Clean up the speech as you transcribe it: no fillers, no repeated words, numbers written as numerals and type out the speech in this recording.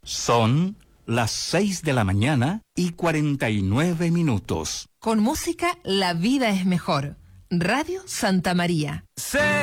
Son las 6:49 Con música, la vida es mejor. Radio Santa María.